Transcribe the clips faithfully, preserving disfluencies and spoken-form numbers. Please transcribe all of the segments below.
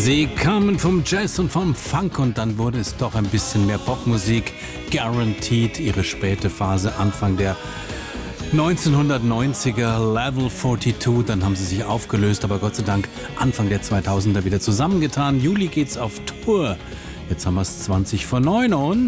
Sie kamen vom Jazz und vom Funk und dann wurde es doch ein bisschen mehr Popmusik. Guaranteed, ihre späte Phase, Anfang der neunzehnhundertneunziger, Level zweiundvierzig, dann haben sie sich aufgelöst, aber Gott sei Dank Anfang der zweitausender wieder zusammengetan. Juli geht's auf Tour. Jetzt haben wir es zwanzig vor neun und...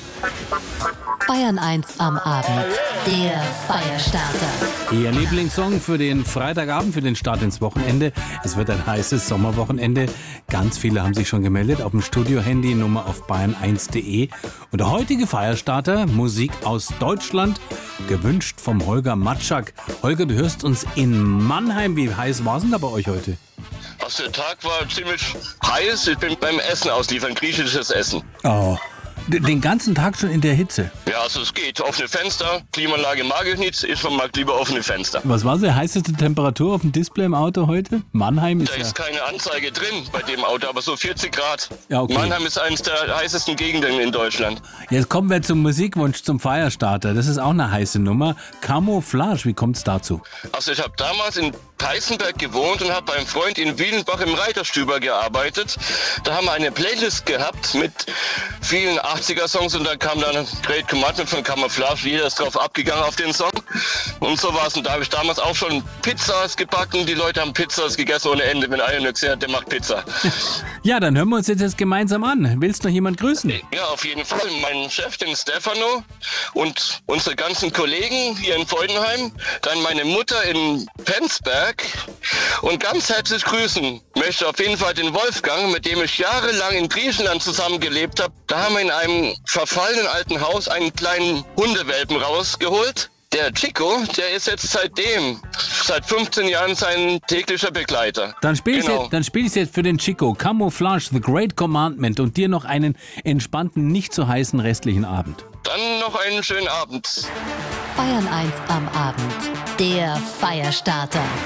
Bayern eins am Abend, der Feierstarter. Ihr Lieblingssong für den Freitagabend, für den Start ins Wochenende. Es wird ein heißes Sommerwochenende. Ganz viele haben sich schon gemeldet auf dem Studio-Handy, Nummer auf bayern eins punkt de. Und der heutige Feierstarter, Musik aus Deutschland, gewünscht vom Holger Matschak. Holger, du hörst uns in Mannheim. Wie heiß war es denn da bei euch heute? Also der Tag war ziemlich heiß. Ich bin beim Essen ausliefern, griechisches Essen. Oh, den ganzen Tag schon in der Hitze? Ja, also es geht. Offene Fenster, Klimaanlage mag ich nicht. Ich mag lieber offene Fenster. Was war die heißeste Temperatur auf dem Display im Auto heute? Mannheim ist Da ja... ist keine Anzeige drin bei dem Auto, aber so vierzig Grad. Ja, okay. Mannheim ist eines der heißesten Gegenden in Deutschland. Jetzt kommen wir zum Musikwunsch, zum Feierstarter. Das ist auch eine heiße Nummer. Camouflage, wie kommt's dazu? Also ich habe damals in Peißenberg gewohnt und habe beim Freund in Wielenbach im Reiterstüber gearbeitet. Da haben wir eine Playlist gehabt mit vielen achtziger-Songs und da kam dann Great Commandment von Camouflage. Jeder ist drauf abgegangen auf den Song. Und so war es. Und da habe ich damals auch schon Pizzas gebacken. Die Leute haben Pizzas gegessen ohne Ende. Wenn einer nur gesehen hat, der macht Pizza. Ja, dann hören wir uns jetzt, jetzt gemeinsam an. Willst du noch jemand grüßen? Ja, auf jeden Fall. Meinen Chef, den Stefano und unsere ganzen Kollegen hier in Freudenheim. Dann meine Mutter in Penzberg. Und ganz herzlich grüßen möchte auf jeden Fall den Wolfgang, mit dem ich jahrelang in Griechenland zusammengelebt habe. Da haben wir in einem verfallenen alten Haus einen kleinen Hundewelpen rausgeholt. Der Chico, der ist jetzt seitdem, seit fünfzehn Jahren sein täglicher Begleiter. Dann spiel ich Genau. jetzt, dann spiel ich jetzt für den Chico. Camouflage, The Great Commandment und dir noch einen entspannten, nicht so heißen restlichen Abend. Dann noch einen schönen Abend. Bayern eins am Abend, der Feierstarter.